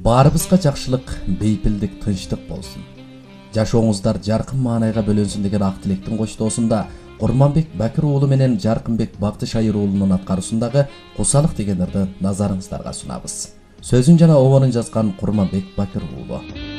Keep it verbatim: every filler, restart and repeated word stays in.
Баарыбызга жакшылык, бейпилдик, тынчтык болсун. Жашооңуздар жаркын маанайга бөлөнсүн деген ак тилектин коштоосунда Курманбек Бакир уулу менен Жаркынбек Бактышайыр уулунун аткаруусундагы Кусалык деген ырды назарыңыздарга сунабыз. Сөзүн жана обонун жазган Курманбек Бакир уулу.